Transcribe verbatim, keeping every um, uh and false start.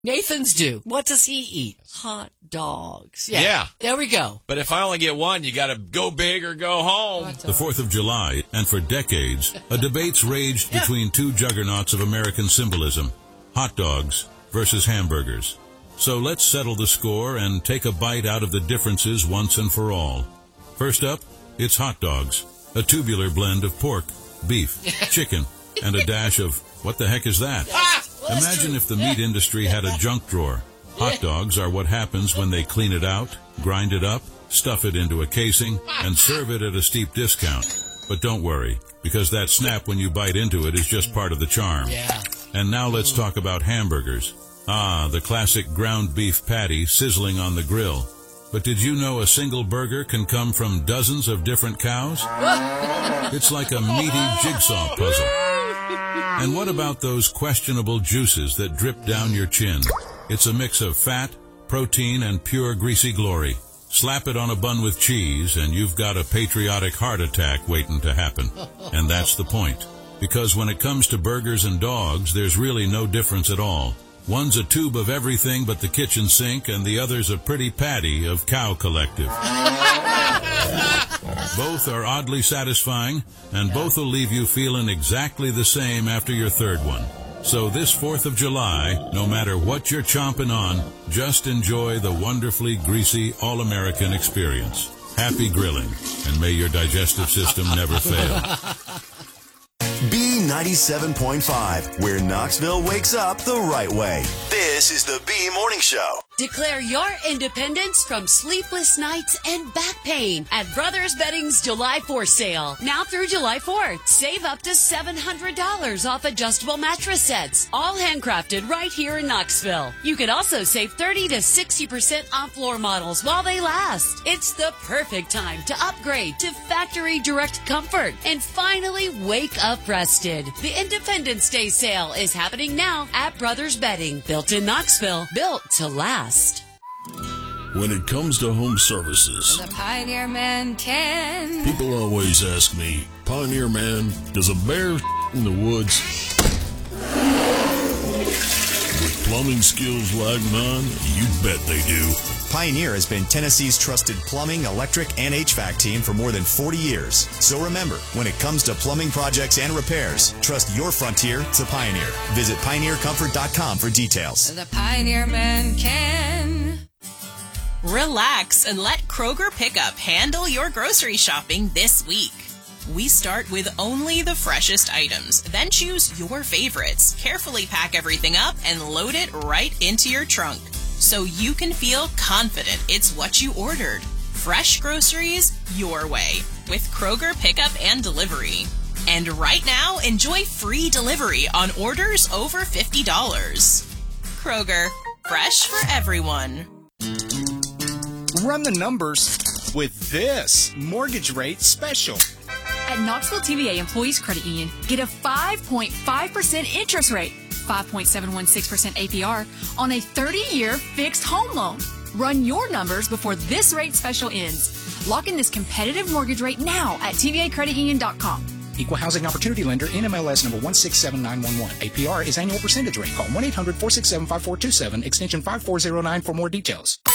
Nathan's do. What does he eat? Hot dogs. Yeah. Yeah. There we go. But if I only get one, you got to go big or go home. The fourth of July, and for decades, a debate's raged between two juggernauts of American symbolism, hot dogs versus hamburgers. So let's settle the score and take a bite out of the differences once and for all. First up, it's hot dogs, a tubular blend of pork, beef, chicken, and a dash of, what the heck is that? Ah, well, Imagine if the meat industry had a junk drawer. Hot dogs are what happens when they clean it out, grind it up, stuff it into a casing, and serve it at a steep discount. But don't worry, because that snap when you bite into it is just part of the charm. Yeah. And now let's talk about hamburgers. Ah, the classic ground beef patty sizzling on the grill. But did you know a single burger can come from dozens of different cows? It's like a meaty jigsaw puzzle. And what about those questionable juices that drip down your chin? It's a mix of fat, protein, and pure greasy glory. Slap it on a bun with cheese, and you've got a patriotic heart attack waiting to happen. And that's the point. Because when it comes to burgers and dogs, there's really no difference at all. One's a tube of everything but the kitchen sink, and the other's a pretty patty of Cow Collective. Both are oddly satisfying, and both will leave you feeling exactly the same after your third one. So this fourth of July, no matter what you're chomping on, just enjoy the wonderfully greasy all-American experience. Happy grilling, and may your digestive system never fail. B ninety-seven point five, where Knoxville wakes up the right way. This is the B Morning Show. Declare your independence from sleepless nights and back pain at Brothers Bedding's July fourth sale. Now through July fourth, save up to seven hundred dollars off adjustable mattress sets, all handcrafted right here in Knoxville. You can also save thirty to sixty percent off floor models while they last. It's the perfect time to upgrade to factory direct comfort and finally wake up rested. The Independence Day sale is happening now at Brothers Bedding, built in Knoxville, built to last. When it comes to home services, the Pioneer Man can. People always ask me, Pioneer Man, does a bear in the woods? With plumbing skills like mine, you bet they do. Pioneer has been Tennessee's trusted plumbing, electric, and H V A C team for more than forty years. So remember, when it comes to plumbing projects and repairs, trust your frontier to Pioneer. Visit pioneer comfort dot com for details. The Pioneer Man can. Relax and let Kroger Pickup handle your grocery shopping this week. We start with only the freshest items, then choose your favorites, carefully pack everything up, and load it right into your trunk, so you can feel confident it's what you ordered. Fresh groceries your way with Kroger Pickup and Delivery. And right now, enjoy free delivery on orders over fifty dollars. Kroger, fresh for everyone. Run the numbers with this mortgage rate special. At Knoxville T V A Employees Credit Union, get a five point five percent interest rate, five point seven one six percent A P R on a thirty-year fixed home loan. Run your numbers before this rate special ends. Lock in this competitive mortgage rate now at T V A credit union dot com. Equal Housing Opportunity Lender, N M L S number one six seven nine one one. A P R is annual percentage rate. Call one eight hundred four six seven five four two seven, extension five four zero nine for more details.